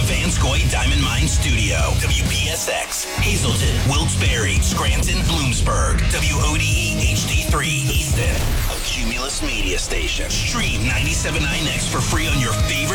Vanscoy Diamond Mine Studio. WPSX, Hazleton, Wilkes-Barre, Scranton, Bloomsburg. WODE HD3, Easton. A Cumulus media station. Stream 97.9X for free on your favorite